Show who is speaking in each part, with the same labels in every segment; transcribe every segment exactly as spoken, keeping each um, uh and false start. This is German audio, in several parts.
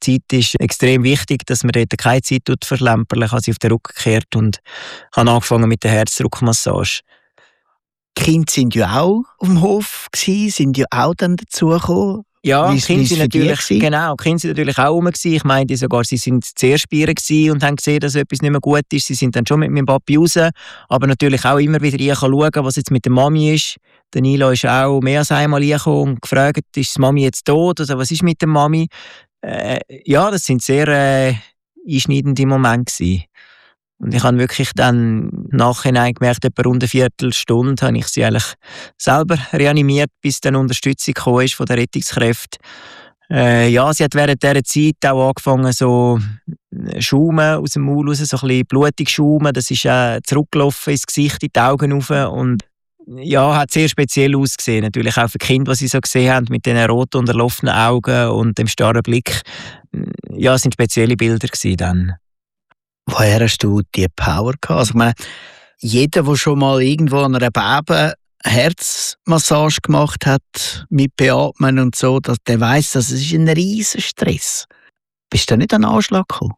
Speaker 1: Zeit ist extrem wichtig, dass man dort keine Zeit verlämpern. Ich habe sie auf den Rücken gekehrt und habe angefangen mit der Herzdruckmassage.
Speaker 2: Die Kinder sind ja auch auf dem Hof gewesen, sind ja auch dann dazugekommen.
Speaker 1: Ja, die Kinder sind natürlich,
Speaker 2: die
Speaker 1: genau, die Kinder sind natürlich auch rum gewesen. Ich meinte sogar, sie sind zuerst bei ihr gewesen und haben gesehen, dass etwas nicht mehr gut ist. Sie sind dann schon mit meinem Papi raus, aber natürlich auch immer wieder rein schauen, was jetzt mit der Mami ist. Der Nilo ist auch mehr als einmal reingekommen und gefragt, ist die Mami jetzt tot oder was ist mit der Mami? Äh, ja, das sind sehr äh, einschneidende Momente gewesen. Und ich habe wirklich dann im Nachhinein gemerkt, etwa rund eine Viertelstunde habe ich sie eigentlich selber reanimiert, bis dann Unterstützung gekommen ist von den Rettungskräften. Äh, ja, sie hat während dieser Zeit auch angefangen, so Schaumen aus dem Maul raus, so ein bisschen blutig schaumen. Das ist äh, zurückgelaufen ins Gesicht, in die Augen rauf und ja, hat sehr speziell ausgesehen. Natürlich auch für die Kinder, die sie so gesehen haben, mit diesen roten, unterlaufenen Augen und dem starren Blick. Ja, es waren spezielle Bilder gewesen dann.
Speaker 2: Woher hast du die Power gehabt? Also, ich meine, jeder, der schon mal irgendwo an einer Baby Herzmassage gemacht hat, mit Beatmen und so, dass der weiss, dass es ein riesen Stress. Bist du nicht an den Anschlag gekommen?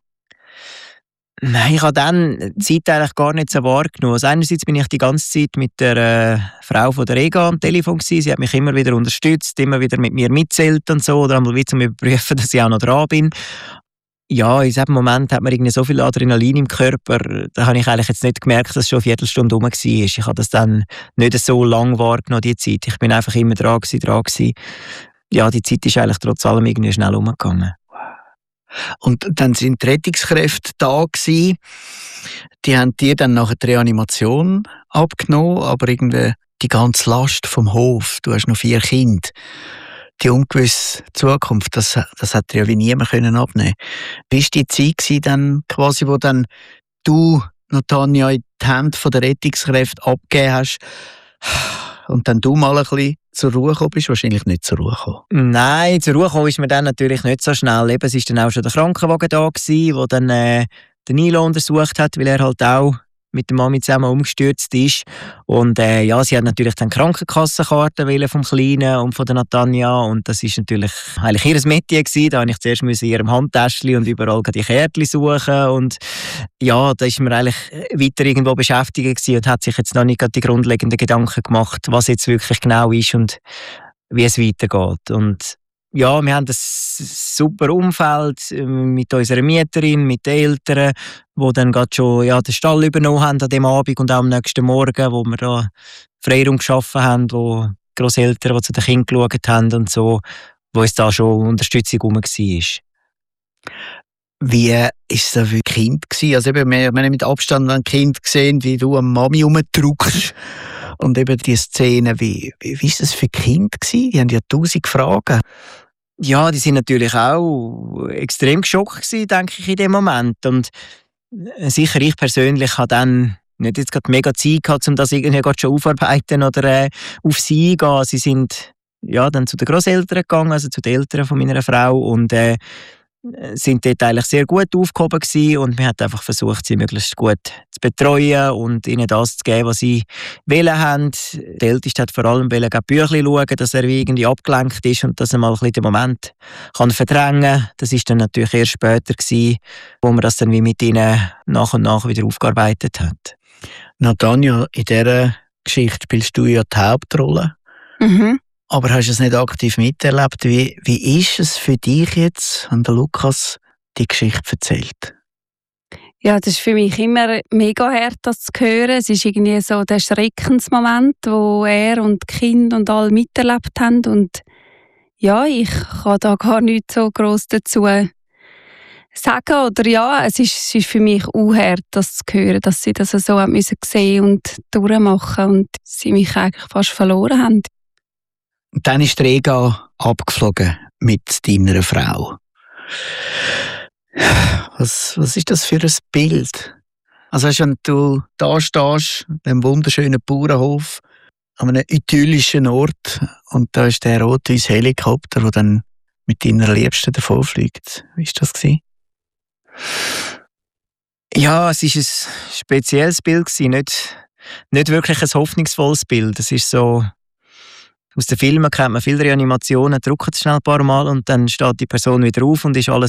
Speaker 1: Nein, ich habe dann die Zeit eigentlich gar nicht so wahrgenommen. Also einerseits bin ich die ganze Zeit mit der äh, Frau von der Rega am Telefon gewesen. Sie hat mich immer wieder unterstützt, immer wieder mit mir mitzählt und so, oder einmal wieder zum Überprüfen, dass ich auch noch dran bin. Ja, in diesem Moment hat man irgendwie so viel Adrenalin im Körper, da habe ich eigentlich jetzt nicht gemerkt, dass es schon eine Viertelstunde rum war. Ich habe das dann nicht so lange wahrgenommen, die Zeit. Ich bin einfach immer dran gewesen, dran gewesen. Ja, die Zeit ist eigentlich trotz allem irgendwie schnell umgegangen.
Speaker 2: Und dann sind die Rettungskräfte da gewesen. Die haben dir dann nachher die Reanimation abgenommen, aber irgendwie die ganze Last vom Hof. Du hast noch vier Kinder. Die ungewisse Zukunft, das, das hat dir ja wie niemand können abnehmen. Wie war die Zeit gewesen, dann quasi, wo dann du, Natanja, in die Hände der Rettungskräfte abgegeben hast und dann du mal ein bisschen zur Ruhe gekommen bist? Wahrscheinlich nicht zur Ruhe gekommen.
Speaker 1: Nein, zur Ruhe gekommen ist mir dann natürlich nicht so schnell. Eben, es war dann auch schon der Krankenwagen da gewesen, der dann äh, den Nilo untersucht hat, weil er halt auch mit der Mami zusammen umgestürzt ist. Und äh, ja, sie hat natürlich dann Krankenkassenkarte vom Kleinen und von der Natanja. Und das ist natürlich eigentlich ihr Metier gewesen. Da musste ich zuerst in ihrem Handtäschchen und überall die Kärtchen suchen. Und ja, da ist man eigentlich weiter irgendwo beschäftigt gewesen und hat sich jetzt noch nicht die grundlegenden Gedanken gemacht, was jetzt wirklich genau ist und wie es weitergeht. Und ja, wir haben ein super Umfeld mit unserer Mieterin, mit den Eltern, die dann gerade schon ja, den Stall übernommen haben an dem Abend und auch am nächsten Morgen, wo wir da Freiraum geschaffen haben, wo Grosseltern, die zu den Kindern geschaut haben und so, wo es da schon Unterstützung rum war.
Speaker 2: Wie war es da für Kind gewesen? Also eben, wir haben mit Abstand ein Kind gesehen, wie du am Mami rumdrückst. Und eben die Szene, wie, wie, wie ist das für Kinder gewesen? Die haben ja tausend Fragen.
Speaker 1: Ja, die sind natürlich auch extrem geschockt gewesen, denke ich, in dem Moment. Und sicher, ich persönlich habe dann nicht jetzt gerade mega Zeit gehabt, um das irgendwie gerade schon aufarbeiten oder äh, auf sie eingehen. Sie sind ja dann zu den Grosseltern gegangen, also zu den Eltern von meiner Frau und äh, sind dort eigentlich sehr gut aufgehoben gewesen und wir haben einfach versucht, sie möglichst gut zu betreuen und ihnen das zu geben, was sie wollen haben. Der Älteste hat vor allem wollen Büchlein schauen, dass er irgendwie abgelenkt ist und dass er mal ein bisschen den Moment kann verdrängen kann. Das ist dann natürlich erst später gewesen, wo man das dann wie mit ihnen nach und nach wieder aufgearbeitet hat.
Speaker 2: Natanja, in dieser Geschichte spielst du ja die Hauptrolle.
Speaker 3: Mhm.
Speaker 2: Aber hast du es nicht aktiv miterlebt? Wie, wie ist es für dich jetzt, wenn der Lukas die Geschichte erzählt?
Speaker 3: Ja, das ist für mich immer mega hart, das zu hören. Es ist irgendwie so der Schreckensmoment, wo er und die Kinder und alle miterlebt haben. Und ja, ich kann da gar nichts so gross dazu sagen. Oder ja, es ist, es ist für mich auch hart, das zu hören, dass sie das so haben müssen sehen und durchmachen und sie mich eigentlich fast verloren haben.
Speaker 2: Und dann ist die Rega abgeflogen mit deiner Frau. Was, was ist das für ein Bild? Also wenn du da stehst, an diesem wunderschönen Bauernhof, an einem idyllischen Ort, und da ist der rot-weiße Helikopter, der dann mit deiner Liebsten davonfliegt. Wie war das gewesen?
Speaker 1: Ja, es war ein spezielles Bild gewesen, nicht, nicht wirklich ein hoffnungsvolles Bild. Es ist so, aus den Filmen kennt man viele Reanimationen, drückt es schnell ein paar Mal und dann steht die Person wieder auf und ist alles